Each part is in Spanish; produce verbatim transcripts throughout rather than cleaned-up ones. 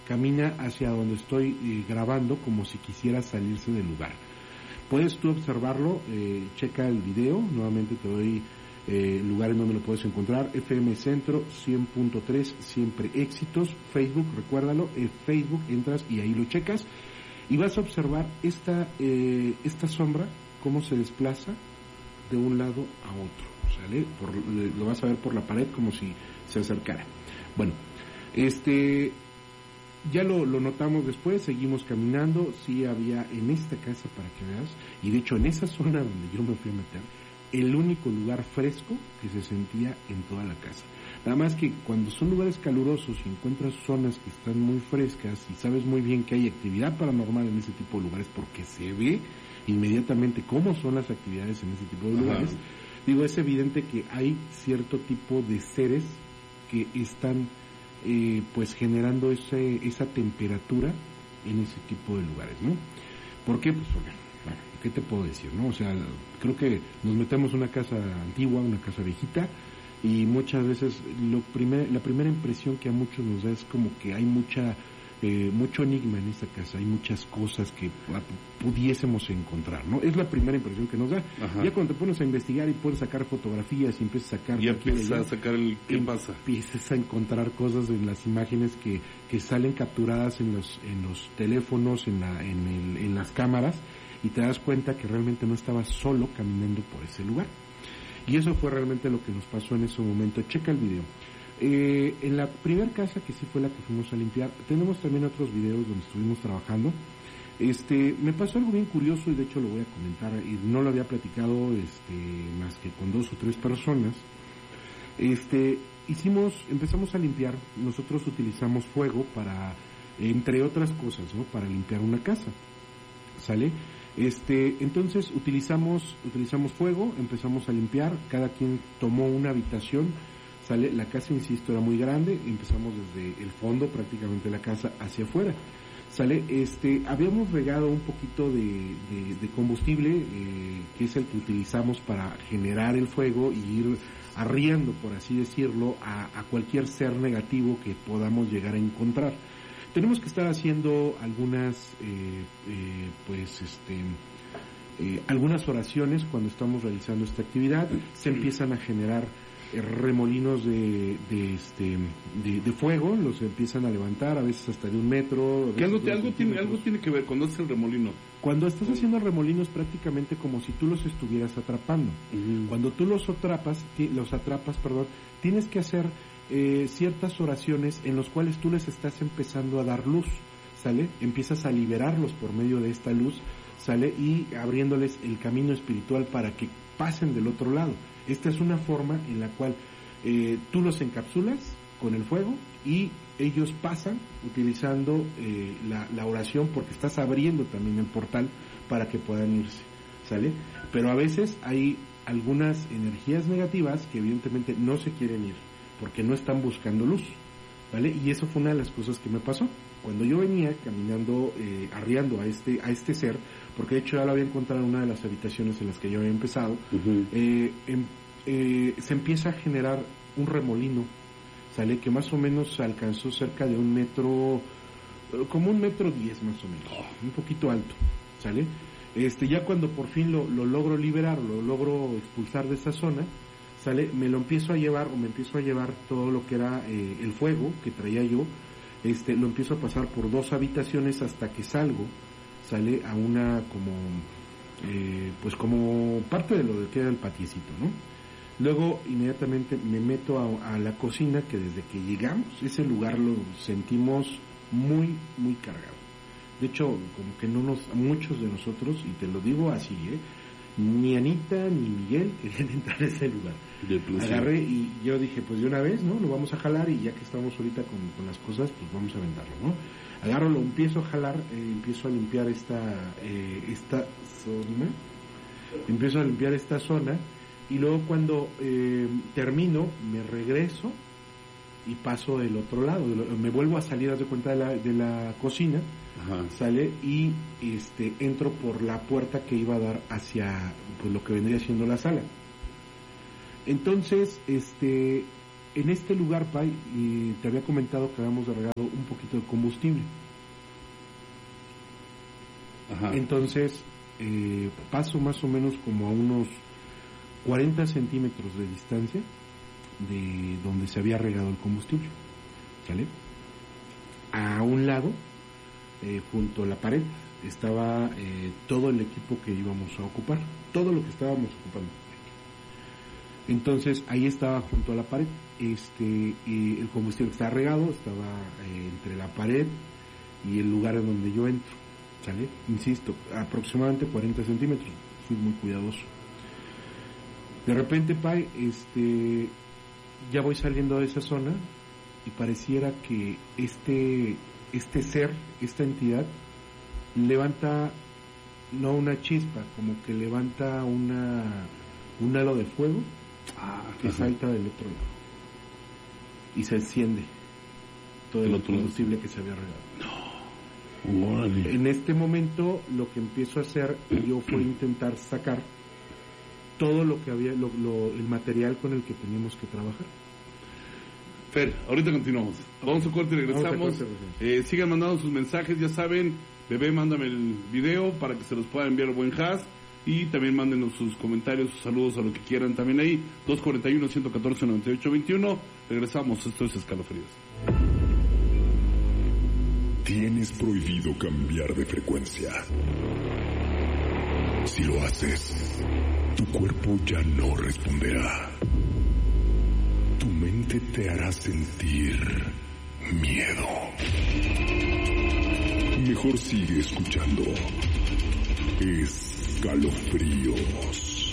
camina hacia donde estoy eh, grabando como si quisiera salirse del lugar. Puedes tú observarlo, eh, checa el video, nuevamente te doy eh, el lugar en donde lo puedes encontrar, F M Centro cien punto tres, siempre éxitos, Facebook, recuérdalo, eh, Facebook, entras y ahí lo checas, y vas a observar esta, eh, esta sombra, cómo se desplaza de un lado a otro, ¿sale? Por, lo vas a ver por la pared como si se acercara. Bueno, este... ya lo, lo notamos después, seguimos caminando, sí había en esta casa, para que veas, y de hecho en esa zona donde yo me fui a meter, el único lugar fresco que se sentía en toda la casa. Nada más que cuando son lugares calurosos y encuentras zonas que están muy frescas y sabes muy bien que hay actividad paranormal en ese tipo de lugares porque se ve inmediatamente cómo son las actividades en ese tipo de lugares, ajá, digo, es evidente que hay cierto tipo de seres que están Eh, pues generando ese, esa temperatura en ese tipo de lugares, ¿no? ¿Por qué? Pues porque, bueno, ¿qué te puedo decir, no? O sea, creo que nos metemos en una casa antigua, una casa viejita, y muchas veces lo primer, la primera impresión que a muchos nos da es como que hay mucha eh, mucho enigma en esta casa, hay muchas cosas que pudiésemos encontrar, ¿no? Es la primera impresión que nos da. Ajá. Ya cuando te pones a investigar y puedes sacar fotografías y empiezas a sacar... Y empiezas a sacar el... ¿Qué pasa? Empiezas a encontrar cosas en las imágenes que, que salen capturadas en los en los teléfonos, en, la, en, el, en las cámaras, y te das cuenta que realmente no estabas solo caminando por ese lugar. Y eso fue realmente lo que nos pasó en ese momento. Checa el video. Eh, en la primera casa, que sí fue la que fuimos a limpiar, tenemos también otros videos donde estuvimos trabajando. Este, me pasó algo bien curioso y de hecho lo voy a comentar, y no lo había platicado este, más que con dos o tres personas. Este, hicimos, empezamos a limpiar, nosotros utilizamos fuego para, entre otras cosas, ¿no? Para limpiar una casa, ¿sale? Este, entonces utilizamos, utilizamos fuego, empezamos a limpiar, cada quien tomó una habitación, sale, la casa, insisto, era muy grande, empezamos desde el fondo prácticamente la casa hacia afuera, sale, este, habíamos regado un poquito de, de, de combustible, eh, que es el que utilizamos para generar el fuego y ir arriando, por así decirlo, a, a cualquier ser negativo que podamos llegar a encontrar. Tenemos que estar haciendo algunas, eh, eh, pues, este, eh, algunas oraciones cuando estamos realizando esta actividad. Se empiezan a generar eh, remolinos de, de, este, de, de fuego, los empiezan a levantar, a veces hasta de un metro. ¿Qué algo, algo tiene, algo tiene que ver cuando haces el remolino? Cuando estás haciendo remolinos, prácticamente como si tú los estuvieras atrapando. Uh-huh. Cuando tú los atrapas, los atrapas, perdón, tienes que hacer Eh, ciertas oraciones en los cuales tú les estás empezando a dar luz, ¿sale? Empiezas a liberarlos por medio de esta luz, ¿sale? Y abriéndoles el camino espiritual para que pasen del otro lado. Esta es una forma en la cual eh, tú los encapsulas con el fuego y ellos pasan utilizando eh, la, la oración, porque estás abriendo también el portal para que puedan irse, ¿sale? Pero a veces hay algunas energías negativas que evidentemente no se quieren ir, porque no están buscando luz, ¿vale? Y eso fue una de las cosas que me pasó. Cuando yo venía caminando, eh, arriando a este a este ser, porque de hecho ya lo había encontrado en una de las habitaciones en las que yo había empezado, uh-huh. eh, em, eh, se empieza a generar un remolino, ¿sale? Que más o menos alcanzó cerca de un metro, como un metro diez más o menos, oh. un poquito alto, ¿sale? Este, ya cuando por fin lo, lo logro liberar, lo logro expulsar de esa zona, ¿sale? Me lo empiezo a llevar, o me empiezo a llevar todo lo que era eh, el fuego que traía yo, este, lo empiezo a pasar por dos habitaciones hasta que salgo, sale a una como, eh, pues como parte de lo que era el patiecito, ¿no? Luego inmediatamente me meto a, a la cocina, que desde que llegamos, ese lugar lo sentimos muy, muy cargado. De hecho, como que no nos, muchos de nosotros, y te lo digo así, ¿eh? Ni Anita ni Miguel querían entrar a ese lugar. Agarré y yo dije, pues de una vez, ¿no? Lo vamos a jalar, y ya que estamos ahorita con, con las cosas, pues vamos a aventarlo, ¿no? Agarro, lo empiezo a jalar, eh, empiezo a limpiar esta, eh, esta zona, empiezo a limpiar esta zona, y luego cuando eh, termino, me regreso y paso del otro lado, me vuelvo a salir, haz de cuenta, de la, de la cocina. Ajá. Sale y este entro por la puerta que iba a dar hacia, pues, lo que vendría siendo la sala. Entonces, este en este lugar, Pai, y te había comentado que habíamos regado un poquito de combustible. Ajá. Entonces, eh, paso más o menos como a unos cuarenta centímetros de distancia de donde se había regado el combustible, ¿sale? A un lado, eh, junto a la pared, estaba eh, todo el equipo que íbamos a ocupar, todo lo que estábamos ocupando. Entonces ahí estaba junto a la pared, este, y el combustible estaba regado, estaba eh, entre la pared y el lugar en donde yo entro, ¿sale? Insisto, aproximadamente cuarenta centímetros, fui muy cuidadoso. De repente, Pai, este, ya voy saliendo de esa zona y pareciera que este, este ser, esta entidad, levanta, no una chispa, como que levanta una, un halo de fuego ah, que ajá. salta del otro lado y se enciende todo el, el combustible que se había regado. No. Órale. En este momento lo que empiezo a hacer yo fue intentar sacar todo lo que había, lo, lo, el material con el que teníamos que trabajar. Fer, ahorita continuamos. Vamos a corte y regresamos. Corte, eh, sigan mandando sus mensajes, ya saben. Bebé, mándame el video para que se los pueda enviar buen has. Y también mándenos sus comentarios, sus saludos, a lo que quieran también ahí. dos cuarenta y uno, ciento catorce, noventa y ocho veintiuno. Regresamos, esto es Escalofríos. Tienes prohibido cambiar de frecuencia. Si lo haces, tu cuerpo ya no responderá. Tu mente te hará sentir miedo. Mejor sigue escuchando Escalofríos.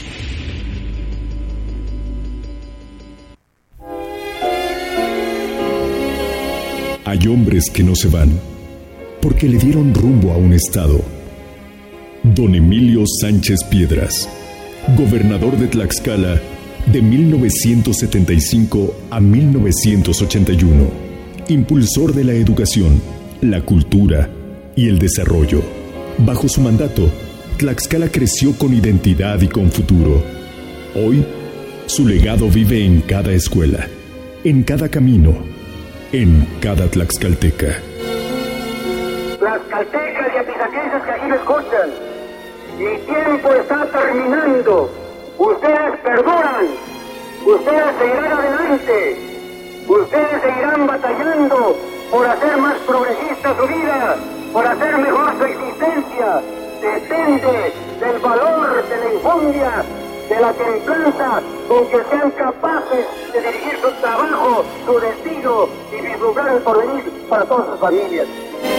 Hay hombres que no se van porque le dieron rumbo a un estado. Don Emilio Sánchez Piedras, gobernador de Tlaxcala de mil novecientos setenta y cinco a mil novecientos ochenta y uno, impulsor de la educación, la cultura y el desarrollo. Bajo su mandato, Tlaxcala creció con identidad y con futuro. Hoy, su legado vive en cada escuela, en cada camino, en cada tlaxcalteca. Tlaxcaltecas y apizaquenses que aquí me escuchan, mi tiempo está terminando. Ustedes perduran, ustedes seguirán adelante, ustedes seguirán batallando por hacer más progresista su vida, por hacer mejor su existencia. Depende del valor, de la enjundia, de la templanza con que sean capaces de dirigir su trabajo, su destino y vislumbrar el porvenir para todas sus familias.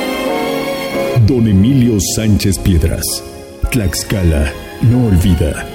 Don Emilio Sánchez Piedras, Tlaxcala no olvida.